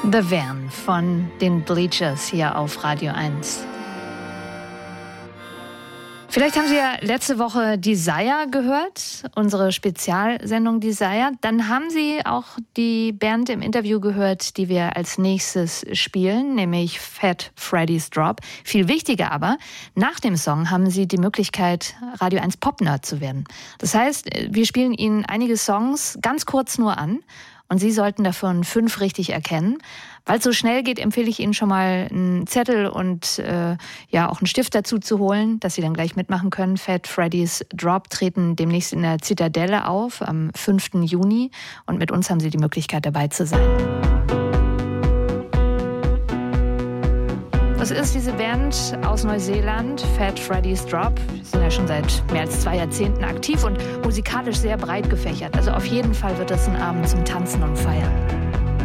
The Van von den Bleachers hier auf Radio 1. Vielleicht haben Sie ja letzte Woche Desire gehört, unsere Spezialsendung Desire. Dann haben Sie auch die Band im Interview gehört, die wir als nächstes spielen, nämlich Fat Freddy's Drop. Viel wichtiger aber, nach dem Song haben Sie die Möglichkeit, Radio 1 Pop-Nerd zu werden. Das heißt, wir spielen Ihnen einige Songs ganz kurz nur an und Sie sollten davon 5 richtig erkennen. Weil es so schnell geht, empfehle ich Ihnen schon mal einen Zettel und auch einen Stift dazu zu holen, dass Sie dann gleich mitmachen können. Fat Freddy's Drop treten demnächst in der Zitadelle auf am 5. Juni und mit uns haben Sie die Möglichkeit, dabei zu sein. Das ist diese Band aus Neuseeland, Fat Freddy's Drop. Die sind ja schon seit mehr als 2 Jahrzehnten aktiv und musikalisch sehr breit gefächert. Also auf jeden Fall wird das ein Abend zum Tanzen und Feiern.